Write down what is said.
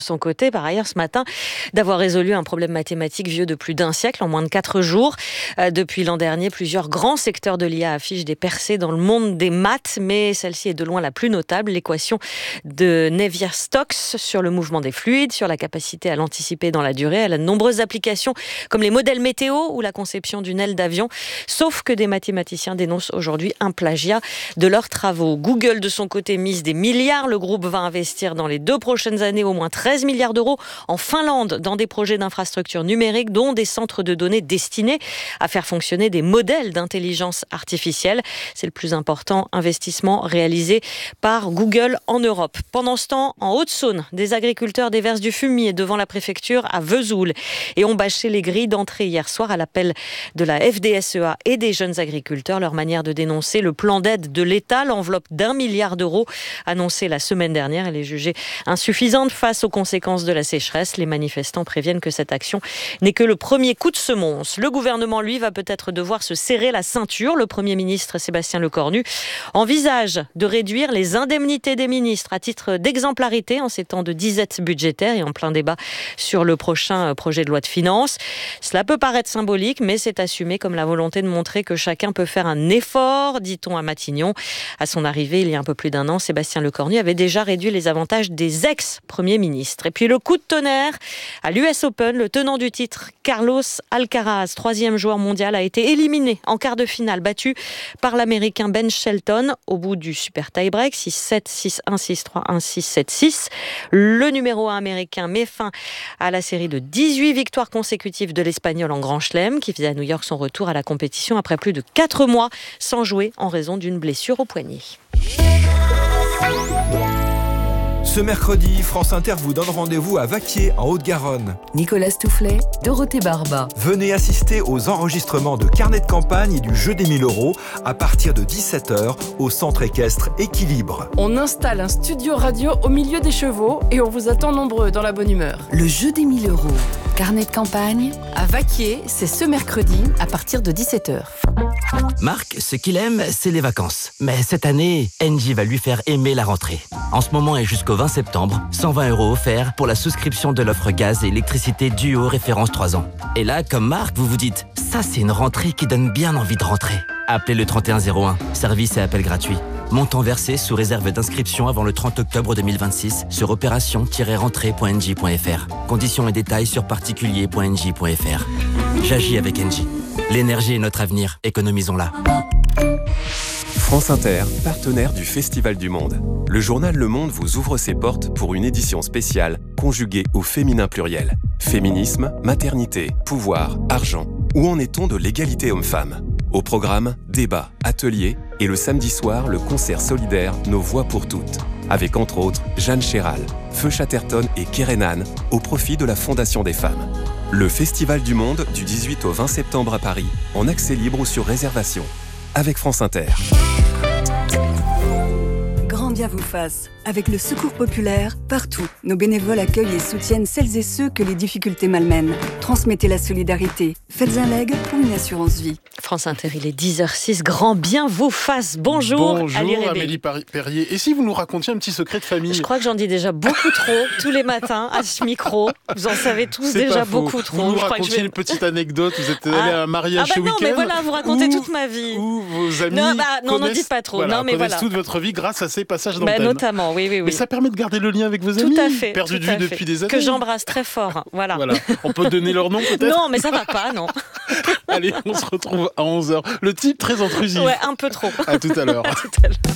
son côté, par ailleurs, ce matin, d'avoir résolu un problème mathématique vieux de plus d'1 siècle en moins de 4 jours. Depuis l'an dernier, plusieurs grands secteurs de l'IA affichent des percées dans le monde des maths, mais celle-ci est de loin la plus notable. L'équation de Navier-Stokes sur le mouvement des fluides, sur la capacité à l'anticiper dans la durée. Elle a de nombreuses applications comme les modèles météo ou la conception d'une aile d'avion. Sauf que des mathématiciens dénoncent aujourd'hui un plagiat de leurs travaux. Google, de son côté, mise des milliards. Le groupe va investir dans les 2 prochaines années au moins 13 milliards d'euros en Finlande dans des projets d'infrastructures numériques, dont des centres de données destinés à faire fonctionner des modèles d'intelligence artificielle. C'est le plus important investissement réalisé par Google en Europe. Pendant ce temps, en Haute-Saône, des agriculteurs déversent du fumier devant la préfecture à Vesoul et ont bâché les grilles d'entrée hier soir à l'appel de la FDSEA et des jeunes agriculteurs. Leur manière de dénoncer le plan d'aide de l'État, l'enveloppe d'1 milliard d'euros annoncée la semaine dernière. Elle est jugée insuffisante face aux conséquences de la sécheresse. Les manifestants préviennent que cette action n'est que le premier coup de semonce. Le gouvernement, lui, va peut-être devoir se serrer la ceinture. Le Premier ministre Sébastien Lecornu envisage de réduire les indemnités des ministres à titre d'exemplarité en ces temps de disette budgétaire et en plein débat sur le prochain projet de loi de finances. Cela peut paraître symbolique, mais c'est assumé comme la volonté de montrer que chacun peut faire un effort, dit-on à Matignon. À son arrivée, il y a un peu plus d'1 an, Sébastien Lecornu avait déjà réduit les avantages des ex-premiers ministres. Et puis le coup de tonnerre à l'US Open, le tenant du titre, Carlos Alcaraz, 3e joueur mondial, a été éliminé en quart de finale, battu par l'Américain Ben Shelton au bout du super tie-break, 6-7, 6-1, 6-3, 1-6, 7-6. Le numéro 1 américain met fin à la série de 18 victoires consécutives de l'Espagnol en Grand Chelem, qui faisait à New York son retour à la compétition après plus de 4 mois sans jouer en raison d'une blessure au poignet. Ce mercredi, France Inter vous donne rendez-vous à Vaquier, en Haute-Garonne. Nicolas Stoufflet, Dorothée Barba. Venez assister aux enregistrements de carnet de campagne et du jeu des 1000 euros à partir de 17h au centre équestre Équilibre. On installe un studio radio au milieu des chevaux et on vous attend nombreux dans la bonne humeur. Le jeu des 1000 euros. Carnet de campagne à Vaquier, c'est ce mercredi à partir de 17h. Marc, ce qu'il aime, c'est les vacances. Mais cette année, Engie va lui faire aimer la rentrée. En ce moment et jusqu'au 20 septembre, 120 € offerts pour la souscription de l'offre gaz et électricité Duo référence 3 ans. Et là, comme Marc, vous vous dites, ça c'est une rentrée qui donne bien envie de rentrer. Appelez le 3101, service et appel gratuit. Montant versé sous réserve d'inscription avant le 30 octobre 2026 sur opération-rentrée.engie.fr. Conditions et détails sur particulier.engie.fr. J'agis avec Engie. L'énergie est notre avenir, économisons-la. France Inter, partenaire du Festival du Monde. Le journal Le Monde vous ouvre ses portes pour une édition spéciale conjuguée au féminin pluriel. Féminisme, maternité, pouvoir, argent. Où en est-on de l'égalité homme-femme ? Au programme, débats, ateliers et le samedi soir, le concert solidaire Nos Voix pour toutes. Avec entre autres Jeanne Chéral, Feu Chatterton et Kerenan au profit de la Fondation des femmes. Le Festival du Monde du 18 au 20 septembre à Paris, en accès libre ou sur réservation. Avec France Inter. Grand bien vous fasse. Avec le Secours Populaire, partout, nos bénévoles accueillent et soutiennent celles et ceux que les difficultés malmènent. Transmettez la solidarité. Faites un leg ou une assurance vie. France Inter, il est 10h06. Grand bien vous fasse. Bonjour, Bonjour Amélie Perrier. Et si vous nous racontiez un petit secret de famille ? Je crois que j'en dis déjà beaucoup trop tous les matins à ce micro. Vous en savez tous déjà beaucoup trop. Vous nous racontiez une petite anecdote. Vous êtes allé à un mariage ce week-end. Mais voilà, vous racontez toute ma vie. Où vos amis n'en dites pas trop. Connaissent toute votre vie grâce à ces passages d'antenne. Notamment, oui. Mais ça permet de garder le lien avec vos amis. Tout à fait. Perdus de vue depuis des années. Que j'embrasse très fort. Voilà. On peut donner leur nom peut-être ? Non, mais ça va pas, non. Allez, on se retrouve à 11h. Le type très intrusif. Ouais, un peu trop. À tout à l'heure.